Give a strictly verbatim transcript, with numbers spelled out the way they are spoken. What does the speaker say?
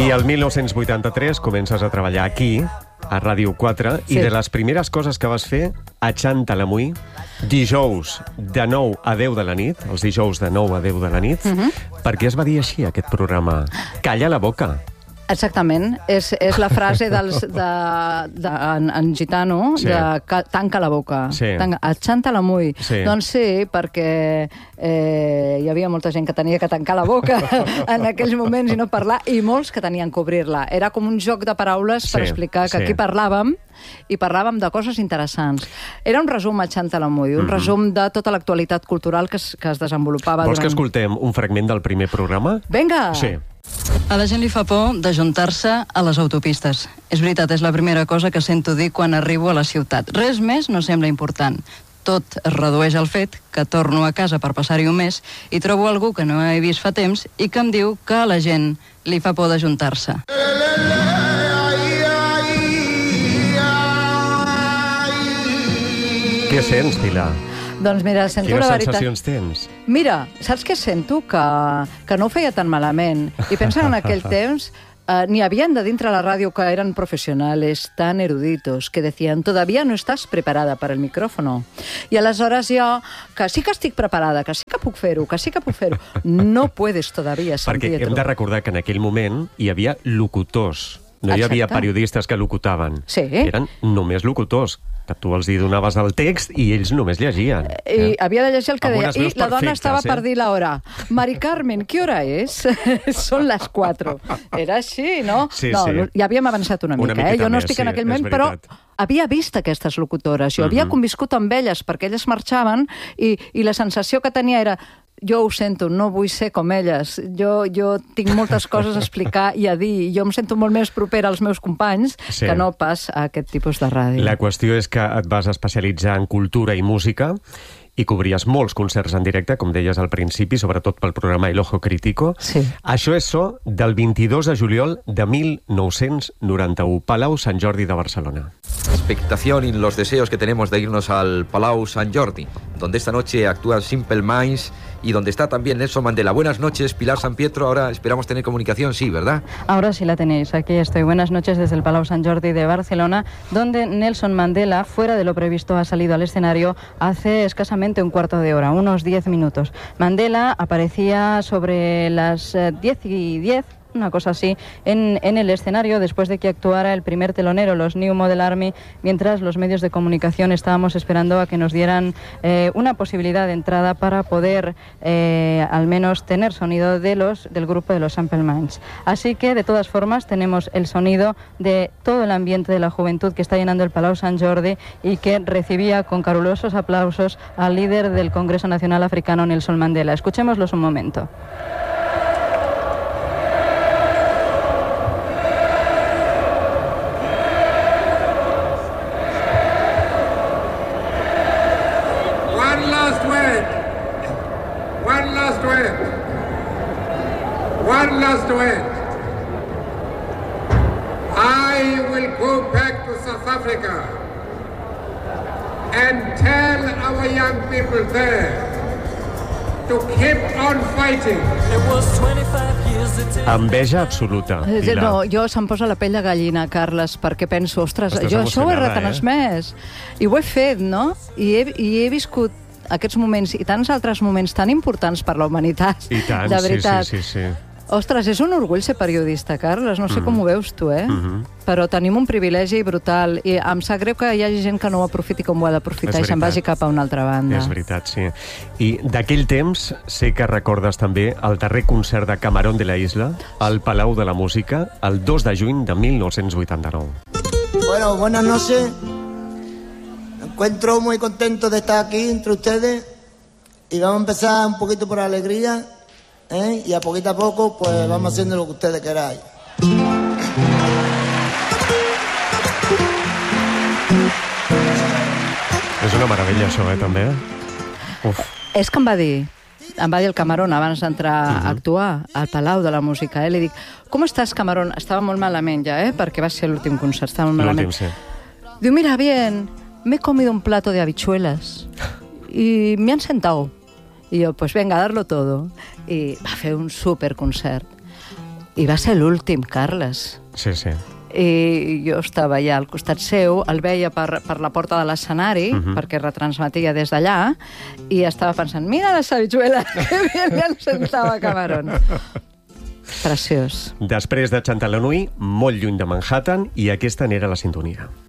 I el mil nou-cents vuitanta-tres comences a treballar aquí, a Ràdio quatre, sí. I de les primeres coses que vas fer, a Xantalamuí, dijous de nou a deu de la nit, els dijous de nou a deu de la nit, uh-huh. Per què es va dir així, aquest programa? Calla la boca. Exactament, és, és la frase dels, de, de, en, en gitano, sí. De ca, tanca la boca, sí. Tanca, Xantalamuí. Sí. Doncs sí, perquè eh, hi havia molta gent que tenia que tancar la boca en aquells moments i no parlar, i molts que tenien que obrir-la. Era com un joc de paraules per sí, explicar que sí. Aquí parlàvem, i parlàvem de coses interessants. Era un resum a Xantalamuí, un mm-hmm. resum de tota l'actualitat cultural que es, que es desenvolupava. Vols durant... que escoltem un fragment del primer programa? Vinga! Sí. A la gent li fa por d'ajuntar-se a les autopistes. És veritat, és la primera cosa que sento dir quan arribo a la ciutat. Res més no sembla important. Tot es redueix al fet que torno a casa per passar-hi un mes i trobo algú que no he vist fa temps i que em diu que a la gent li fa por d'ajuntar-se. Què sents, Pilar? Doncs mira, sento Quines la veritat... sensacions tens? Mira, saps què sento? Que, que no ho feia tan malament. I pensa en aquell temps... Uh, n'hi havien de dintre la ràdio que eren professionals tan eruditos que decían, todavía no estás preparada para el micrófono. I aleshores jo, que sí que estic preparada, que sí que puc fer-ho, que sí que puc fer-ho, no puedes todavía sentir-ho. Perquè hem de recordar que en aquell moment hi havia locutors. No hi havia Exacte. Periodistes que locutaven. Sí. Eren només locutors, que tu els hi donaves el text i ells només llegien. I eh? havia de llegir el que Amb deia. I la dona estava eh? per dir l'hora. Mari Carmen, ¿qué hora es? Són les quatre. Era així, no? Sí, no, sí. Ja havíem avançat una, una mica, eh? Jo no més, estic sí, en aquell moment, però havia vist aquestes locutores. Jo havia uh-huh. conviscut amb elles, perquè elles marxaven, i, i la sensació que tenia era... Jo ho sento, no vull ser com elles. Jo, jo tinc moltes coses a explicar i a dir. Jo em sento molt més propera als meus companys sí. Que no pas a aquest tipus de ràdio. La qüestió és que et vas especialitzar en cultura i música i cobries molts concerts en directe, com deies al principi, sobretot pel programa El Ojo Crítico. Sí. Això és so del vint-i-dos de juliol de mil nou-cents noranta-u, Palau Sant Jordi de Barcelona. Expectación y los deseos que tenemos de irnos al Palau Sant Jordi, donde esta noche actúa Simple Minds y donde está también Nelson Mandela. Buenas noches, Pilar San Pietro. Ahora esperamos tener comunicación, sí, ¿verdad? Ahora sí la tenéis. Aquí estoy. Buenas noches desde el Palau Sant Jordi de Barcelona, donde Nelson Mandela, fuera de lo previsto, ha salido al escenario hace escasamente un cuarto de hora, unos diez minutos. Mandela aparecía sobre las diez y diez, una cosa así, en, en el escenario después de que actuara el primer telonero, los New Model Army, mientras los medios de comunicación estábamos esperando a que nos dieran eh, una posibilidad de entrada para poder eh, al menos tener sonido de los, del grupo de los Simple Minds. Así que, de todas formas, tenemos el sonido de todo el ambiente de la juventud que está llenando el Palau Sant Jordi y que recibía con calurosos aplausos al líder del Congreso Nacional Africano, Nelson Mandela. Escuchémoslos un momento. One last word. I will go back to South Africa and tell our young people there to keep on fighting. Enveja absoluta. Pilar. No, jo se'm posa la pell de gallina, Carles, perquè penso, ostres, Estàs jo això ho he emocionada, retransmès. Eh? I ho he fet, no? I he, i he viscut aquests moments i tants altres moments tan importants per la humanitat. I tant, de veritat. sí, sí, sí, sí. Ostres, és un orgull ser periodista, Carles. No sé mm. com ho veus tu, eh? Mm-hmm. Però tenim un privilegi brutal i em sap greu que hi hagi gent que no ho aprofiti com ho ha d'aprofitar i se'n vagi cap a una altra banda. És veritat, sí. I d'aquell temps sé que recordes també el darrer concert de Camarón de la Isla al Palau de la Música el dos de juny de mil nou-cents vuitanta-nou. Bueno, buenas noches. Me encuentro muy contento de estar aquí entre ustedes y vamos a empezar un poquito por alegría, ¿eh? Y a poquito a poco pues vamos haciendo lo que ustedes queráis. És una meravella això, eh, també. Uf. És que em va dir, em va dir el Camarón abans d'entrar uh-huh. a actuar al Palau de la Música, eh? Li dic, com estàs, Camarón? Estava molt malament ja, eh? Perquè va ser l'últim concert, estava molt malament. L'últim, sí. Diu, mira, bien, me he comido un plato de habichuelas y me han sentado. Y yo, pues venga, a darlo todo. Y va fer un superconcert. I va ser l'últim, Carles. Sí, sí. I jo estava allà al costat seu, el veia per, per la porta de l'escenari, uh-huh. perquè retransmetia des d'allà, i estava pensant, mira la Sabichuela, que bien li sentava Camarón. Preciós. Després de Chantal la Nuit, molt lluny de Manhattan, i aquesta n'era la sintonia.